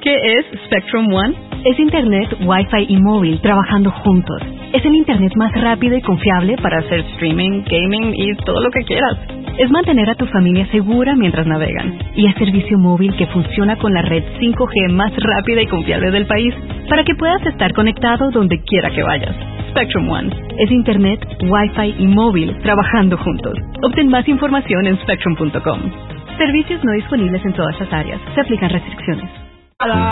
¿Qué es Spectrum One? Es Internet, Wi-Fi y móvil trabajando juntos. Es el Internet más rápido y confiable para hacer streaming, gaming y todo lo que quieras. Es mantener a tu familia segura mientras navegan. Y es servicio móvil que funciona con la red 5G más rápida y confiable del país para que puedas estar conectado donde quiera que vayas. Spectrum One. Es Internet, Wi-Fi y móvil trabajando juntos. Obtén más información en spectrum.com. Servicios no disponibles en todas las áreas. Se aplican restricciones.